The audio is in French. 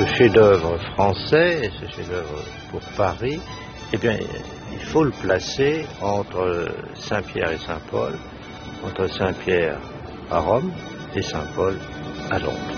ce chef-d'œuvre français, ce chef-d'œuvre pour Paris, eh bien, il faut le placer entre Saint-Pierre et Saint-Paul, entre Saint-Pierre à Rome et Saint-Paul à Londres.